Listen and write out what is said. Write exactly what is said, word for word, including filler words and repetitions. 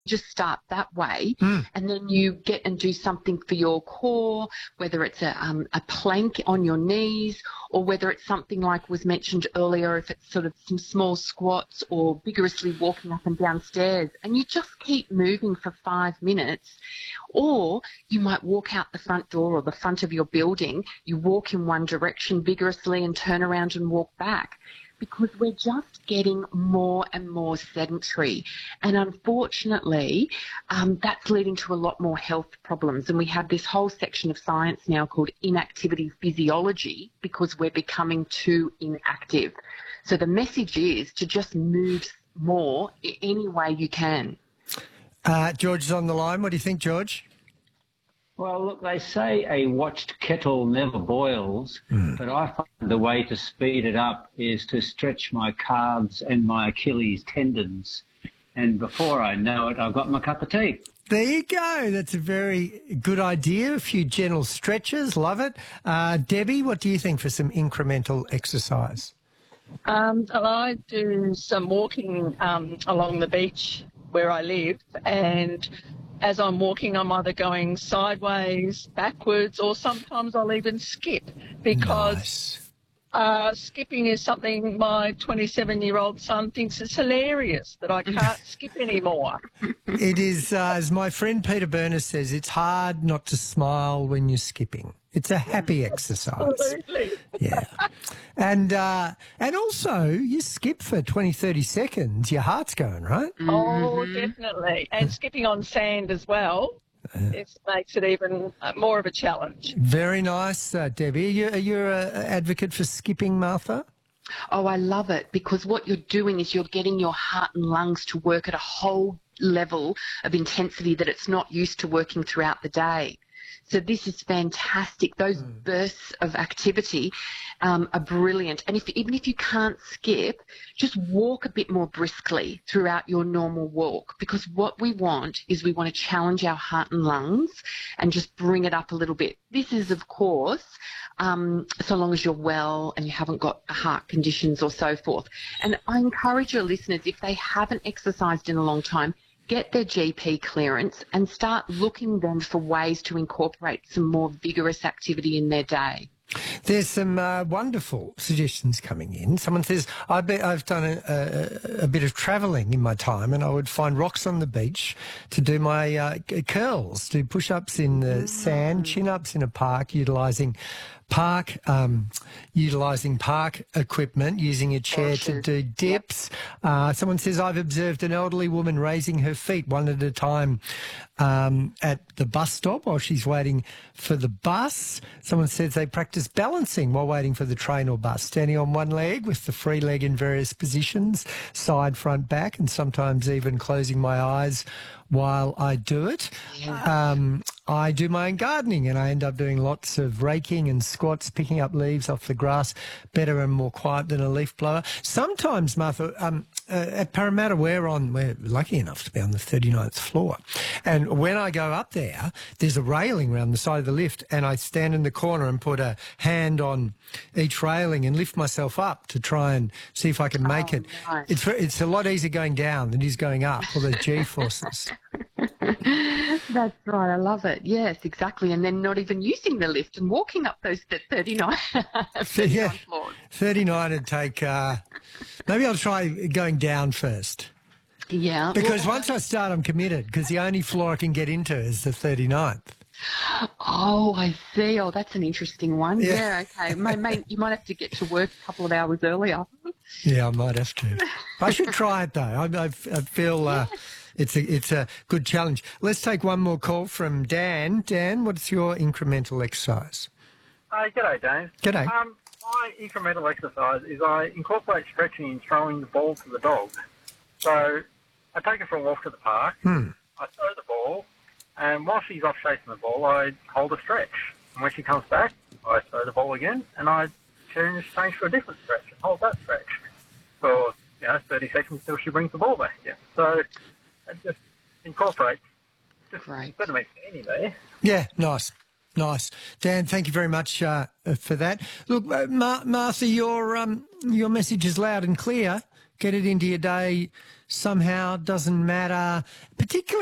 Just start that way, mm. and then you get and do something for your core, whether it's a, um, a plank on your knees, or whether it's something like was mentioned earlier, if it's sort of some small squats or vigorously walking up and down stairs, and you just keep moving for five minutes. Or you might walk out the front door or the front of your building, you walk in one direction vigorously and turn around and walk back. Because we're just getting more and more sedentary. And unfortunately, um, that's leading to a lot more health problems. And we have this whole section of science now called inactivity physiology, because we're becoming too inactive. So the message is to just move more any way you can. Uh, George is on the line. What do you think, George? Well, look, they say a watched kettle never boils, mm. but I find the way to speed it up is to stretch my calves and my Achilles tendons. And before I know it, I've got my cup of tea. There you go. That's a very good idea. A few gentle stretches. Love it. Uh, Debbie, what do you think for some incremental exercise? Um, I do some walking um, along the beach where I live, and as I'm walking, I'm either going sideways, backwards, or sometimes I'll even skip, because nice. uh, skipping is something my twenty-seven-year-old son thinks is hilarious, that I can't skip anymore. It is, uh, as my friend Peter Burness says, it's hard not to smile when you're skipping. It's a happy exercise. Absolutely. Yeah. And uh, and also, you skip for twenty, thirty seconds, your heart's going, right? Mm-hmm. Oh, definitely. And skipping on sand as well, uh, it makes it even more of a challenge. Very nice, uh, Debbie. Are you, are you an advocate for skipping, Martha? Oh, I love it, because what you're doing is you're getting your heart and lungs to work at a whole level of intensity that it's not used to working throughout the day. So this is fantastic. Those mm. bursts of activity um, are brilliant. And if even if you can't skip, just walk a bit more briskly throughout your normal walk, because what we want is we want to challenge our heart and lungs and just bring it up a little bit. This is, of course, um, so long as you're well and you haven't got heart conditions or so forth. And I encourage your listeners, if they haven't exercised in a long time, get their G P clearance and start looking then for ways to incorporate some more vigorous activity in their day. There's some uh, wonderful suggestions coming in. Someone says, I bet I've done a, a, a bit of travelling in my time, and I would find rocks on the beach to do my uh, curls, do push-ups in the mm. sand, chin-ups in a park, utilising park, um, utilising park equipment, using a chair to do dips. Yep. Uh, someone says, I've observed an elderly woman raising her feet one at a time um, at the bus stop while she's waiting for the bus. Someone says they practice balancing while waiting for the train or bus, standing on one leg with the free leg in various positions, side, front, back, and sometimes even closing my eyes while I do it. Yeah. Um, I do my own gardening, and I end up doing lots of raking and squats, picking up leaves off the grass, better and more quiet than a leaf blower. Sometimes, Martha, um, uh, at Parramatta, we're on, we're lucky enough to be on the thirty-ninth floor. And when I go up there, there's a railing around the side of the lift, and I stand in the corner and put a hand on each railing and lift myself up to try and see if I can make oh, it. Nice. It's, it's a lot easier going down than it is going up, all the G-forces. That's right. I love it. Yes, exactly. And then not even using the lift and walking up those thirty-nine, thirty-nine yeah, floors. thirty-nine would take, uh, maybe I'll try going down first. Yeah. Because well, once I start, I'm committed, because the only floor I can get into is the thirty-ninth. Oh, I see. Oh, that's an interesting one. Yeah, yeah okay. May, may, you might have to get to work a couple of hours earlier. Yeah, I might have to. I should try it, though. I, I, I feel uh, it's, a, it's a good challenge. Let's take one more call from Dan. Dan, what's your incremental exercise? Uh, g'day, James. G'day. Um, my incremental exercise is I incorporate stretching and throwing the ball to the dog. So I take her for a walk to the park, Hmm. I throw the ball, and while she's off chasing the ball, I hold a stretch. And when she comes back, I throw the ball again, and I change, change for a different stretch and hold that stretch for, you know, thirty seconds until she brings the ball back again. So it just incorporates. Just Great. Doesn't make any there. Yeah, nice. Nice. Dan, thank you very much uh, for that. Look, uh, Mar- Martha, your, um, your message is loud and clear. get it into your day somehow, doesn't matter, particularly